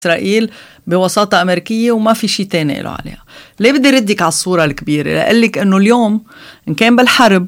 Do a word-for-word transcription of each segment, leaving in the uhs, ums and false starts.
إسرائيل بوساطة أمريكية وما في شيء تاني له عليها. ليه بدي ردك على الصورة الكبيرة؟ لأقلك أنه اليوم إن كان بالحرب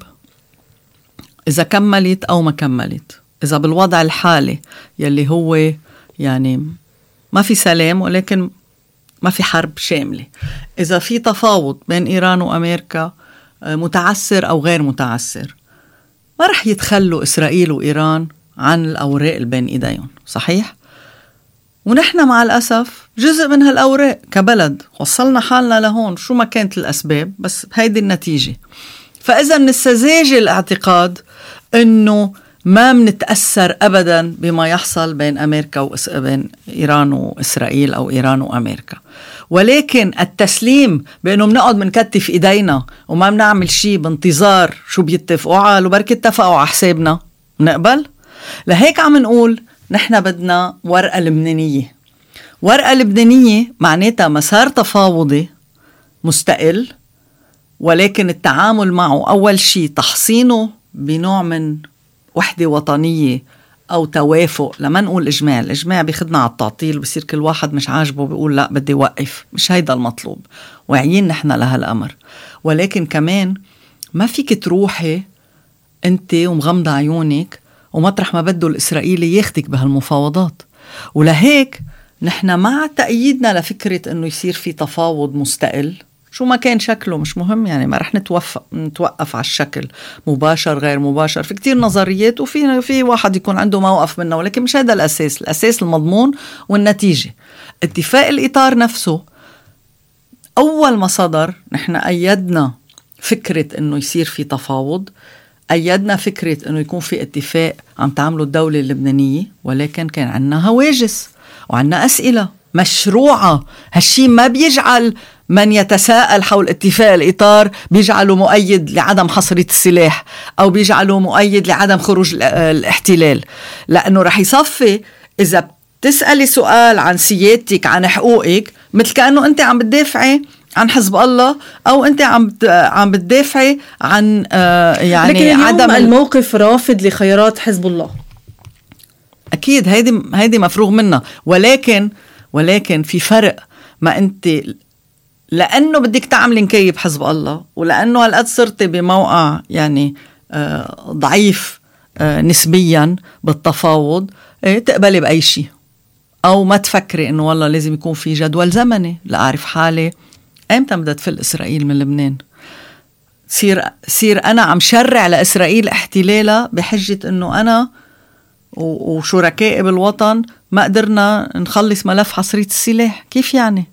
إذا كملت أو ما كملت، إذا بالوضع الحالي يلي هو يعني ما في سلام ولكن ما في حرب شاملة، إذا في تفاوض بين إيران وأمريكا متعسر أو غير متعسر، ما رح يتخلوا إسرائيل وإيران عن الأوراق اللي بين إيديهم، صحيح؟ ونحن مع الأسف جزء من هالأوراق كبلد، وصلنا حالنا لهون شو ما كانت الأسباب، بس هيدي النتيجة. فإذا من السذاجة الاعتقاد أنه ما منتأثر أبدا بما يحصل بين أمريكا وإس... بين إيران وإسرائيل أو إيران وأمريكا، ولكن التسليم بأنه منقعد منكتف إيدينا وما بنعمل شيء بانتظار شو بيتفقوا على وبركة اتفقوا على حسابنا نقبل. لهيك عم نقول نحن بدنا ورقة لبنانية. ورقة لبنانية معناتها مسار تفاوضي مستقل، ولكن التعامل معه أول شيء تحصينه بنوع من وحدة وطنية أو توافق. لما نقول إجماع، الإجماع بيخدنا على التعطيل، بصير كل واحد مش عاجبه بيقول لا بدي وقف. مش هيدا المطلوب، وعيين نحن لهالأمر. ولكن كمان ما فيك تروحي أنت ومغمضة عيونك ومطرح ما بده الإسرائيلي ياخدك بهالمفاوضات. ولهيك نحن مع تأييدنا لفكرة أنه يصير في تفاوض مستقل شو ما كان شكله، مش مهم يعني، ما رح نتوفق نتوقف على الشكل مباشر غير مباشر. في كتير نظريات وفي في واحد يكون عنده موقف منه، ولكن مش هذا الأساس. الأساس المضمون والنتيجة. اتفاق الإطار نفسه أول ما صدر نحن أيدنا فكرة أنه يصير في تفاوض، أيدنا فكرة أنه يكون في اتفاق عم تعمله الدولة اللبنانية، ولكن كان عنا هواجس وعنا أسئلة مشروعة. هالشي ما بيجعل من يتساءل حول اتفاق الإطار بيجعله مؤيد لعدم حصرية السلاح أو بيجعله مؤيد لعدم خروج الاحتلال، لأنه رح يصفي إذا بتسألي سؤال عن سيادتك عن حقوقك مثل كأنه أنت عم بتدافعي عن حزب الله أو أنت عم عم بتدافعي عن آه يعني لكن عدم الموقف رافض لخيارات حزب الله. أكيد هيدي هيدي مفروغ منها، ولكن ولكن في فرق. ما أنت لأنه بدك تعمل نكيب حزب الله، ولأنه هالقد صرت بموقع يعني آه ضعيف آه نسبيا بالتفاوض، آه تقبلي بأي شيء، أو ما تفكري إنه والله لازم يكون في جدول زمني لأعرف حالي أمتى بدها تفل إسرائيل من لبنان. سير سير أنا عم شرع لإسرائيل احتلالها بحجة إنه أنا وشركائي بالوطن ما قدرنا نخلص ملف حصرية السلاح. كيف يعني؟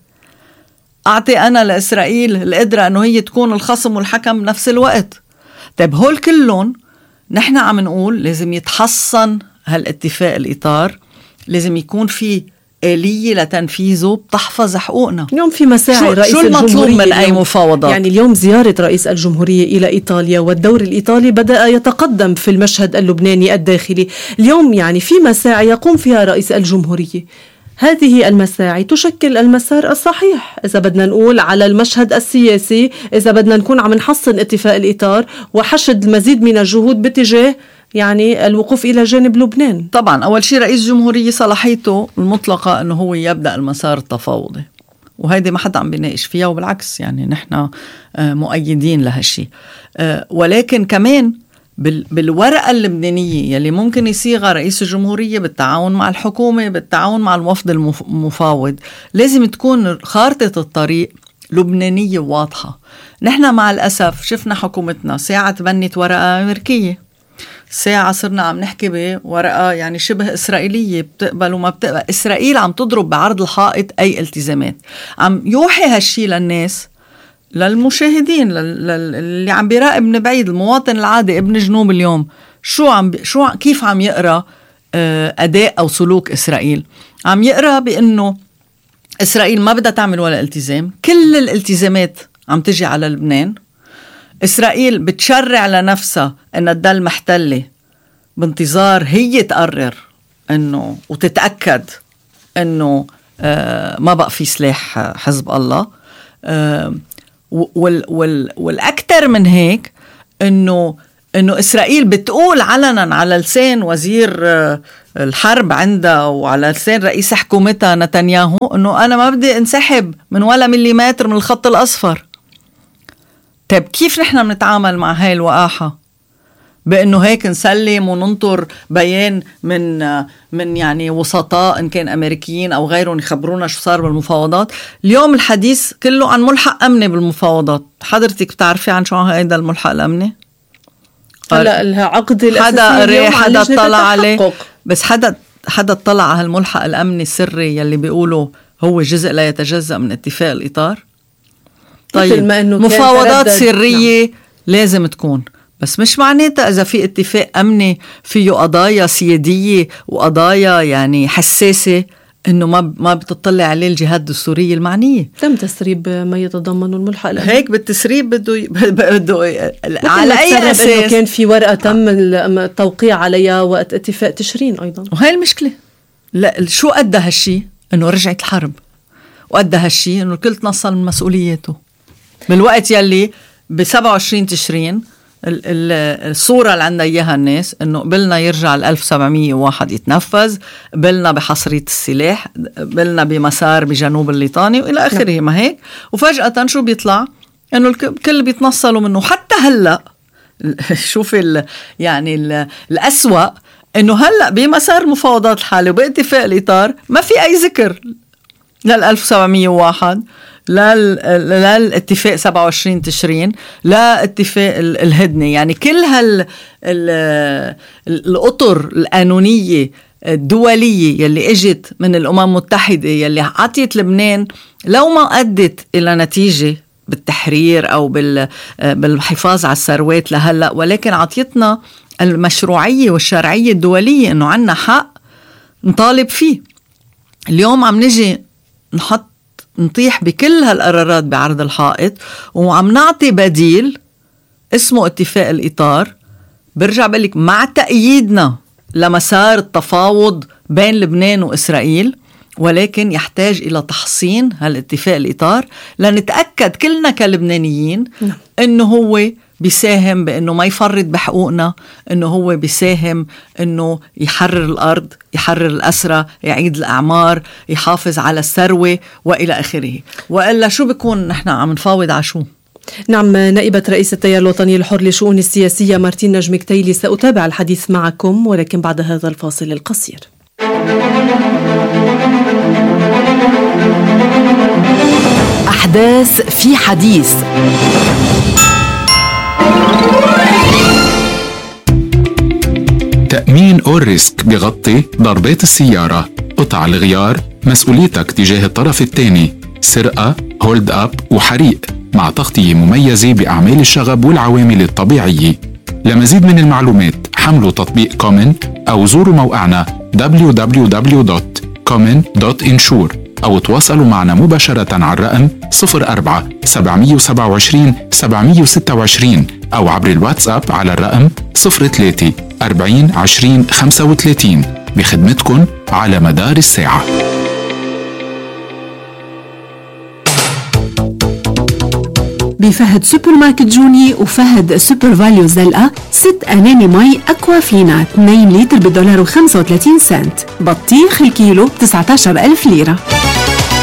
أعطي أنا لإسرائيل القدرة أنه هي تكون الخصم والحكم بنفس الوقت. طيب هول كلهم نحن عم نقول لازم يتحصن هالاتفاق الإطار، لازم يكون في آلية لتنفيذه بتحفظ حقوقنا. اليوم في مساعي رئيس شو المطلوب من أي مفاوضات؟ يعني اليوم زيارة رئيس الجمهورية إلى إيطاليا والدور الإيطالي بدأ يتقدم في المشهد اللبناني الداخلي. اليوم يعني في مساعي يقوم فيها رئيس الجمهورية. هذه المساعي تشكل المسار الصحيح إذا بدنا نقول على المشهد السياسي، إذا بدنا نكون عم نحصن اتفاق الإطار وحشد المزيد من الجهود باتجاه يعني الوقوف إلى جانب لبنان. طبعا أول شيء رئيس جمهورية صلاحيته المطلقة أنه هو يبدأ المسار التفاوضي، وهيدي ما حدا عم بيناقش فيها، وبالعكس يعني نحن مؤيدين لهالشي. ولكن كمان بالورقة اللبنانية يلي ممكن يصيغها رئيس الجمهورية بالتعاون مع الحكومة بالتعاون مع الوفد المفاوض، لازم تكون خارطة الطريق لبنانية واضحة. نحن مع الأسف شفنا حكومتنا ساعة تبنت ورقة أمريكية، ساعة صرنا عم نحكي بورقة يعني شبه إسرائيلية بتقبل وما بتقبل. إسرائيل عم تضرب بعرض الحائط أي التزامات. عم يوحي هالشي للناس، للمشاهدين، اللي عم بيراقب من بعيد، المواطن العادي ابن جنوب اليوم، شو عم شو كيف عم يقرأ أداء أو سلوك إسرائيل. عم يقرأ بأنه إسرائيل ما بدها تعمل ولا التزام، كل الالتزامات عم تجي على لبنان. إسرائيل بتشرع لنفسها أنها تضل محتلة بانتظار هي تقرر أنه وتتأكد أنه آه ما بقى في سلاح حزب الله. آه وال وال والأكثر من هيك أنه أنه إسرائيل بتقول علنا على لسان وزير الحرب عندها وعلى لسان رئيس حكومتها نتنياهو انه انا ما بدي انسحب من ولا مليمتر من الخط الاصفر. طيب كيف نحن بنتعامل مع هاي الوقاحة؟ بانه هيك نسلم وننطر بيان من من يعني وسطاء ان كان امريكيين او غيرهم يخبرونا شو صار بالمفاوضات؟ اليوم الحديث كله عن ملحق امني بالمفاوضات. حضرتك بتعرفي عن شو هيدا الملحق الامني؟ هلا العقد الاساسي حدا قري حدا اطلع عليه، بس حدا حدا اطلع على الملحق الامني السري يلي بيقولوا هو جزء لا يتجزأ من اتفاق الاطار. طيب مفاوضات سريه نعم. لازم تكون، بس مش معناتها إذا في اتفاق أمني فيه قضايا سيادية وقضايا يعني حساسة إنه ما ما بتطلع عليه الجهات الدستورية المعنية. تم تسريب ما يتضمن الملحق الأمني. هيك بالتسريب بده بده على أي أساس؟ إنه كان في ورقة تم التوقيع عليها وقت اتفاق تشرين أيضا. وهي المشكلة. لا شو أدى هالشي؟ إنه رجعت الحرب، وأدى هالشي إنه الكل تنصل من مسؤولياته بالوقت يلي بسبعة وعشرين تشرين. الصورة اللي عندنا إياها الناس إنه قبلنا يرجع الألف سبعمية وواحد يتنفذ، قبلنا بحصرية السلاح، قبلنا بمسار بجنوب الليطاني وإلى آخره. ما هيك؟ وفجأة شو بيطلع؟ إنه الكل بيتنصلوا منه. حتى هلأ شوفي ال يعني ال الأسوأ إنه هلأ بمسار مفاوضات الحالة وباتفاق الإطار ما في أي ذكر للألف سبعمية وواحد، لا لا الاتفاق سبعة وعشرين تشرين، لا اتفاق الهدنة. يعني كل هال الأطر القانونية الدولية يلي اجت من الأمم المتحدة يلي عطيت لبنان لو ما أدت إلى نتيجة بالتحرير أو بالحفاظ على الثروات لهلأ، ولكن عطيتنا المشروعية والشرعية الدولية إنه عنا حق نطالب فيه. اليوم عم نجي نحط نطيح بكل هالقرارات بعرض الحائط وعم نعطي بديل اسمه اتفاق الإطار. برجع بقولك مع تأييدنا لمسار التفاوض بين لبنان وإسرائيل، ولكن يحتاج إلى تحصين هالاتفاق الإطار لنتأكد كلنا كلبنانيين إنه هو بيساهم بأنه ما يفرط بحقوقنا، أنه هو بيساهم أنه يحرر الأرض، يحرر الأسرى، يعيد الأعمار، يحافظ على الثروة وإلى آخره. وإلا شو بيكون نحن عم نفاوض على شو؟ نعم. نائبة رئيس التيار الوطني الحر للشؤون السياسية مارتين نجم كتيلي، سأتابع الحديث معكم ولكن بعد هذا الفاصل القصير. أحداث في حديث. تأمين أول ريسك بغطي ضربات السيارة، قطع الغيار، مسؤوليتك تجاه الطرف الثاني، سرقة، هولد أب وحريق، مع تغطية مميزة بأعمال الشغب والعوامل الطبيعية. لمزيد من المعلومات حملوا تطبيق كومن أو زوروا موقعنا دبليو دبليو دبليو دوت كومن دوت انشور أو تواصلوا معنا مباشرة على الرقم صفر أربعة سبعمية وسبعة وعشرين سبعمية وستة وعشرين أو عبر الواتساب على الرقم صفر ثلاثة أربعين عشرين خمسة وثلاثين بخدمتكم على مدار الساعة. بفهد سوبر ماركت جوني وفهد سوبر فاليو زلقة ست أناني مي أكوافينا اثنين لتر بدولار وخمسة وثلاثين سنت، بطيخ الكيلو بتسعة عشر ألف ليرة.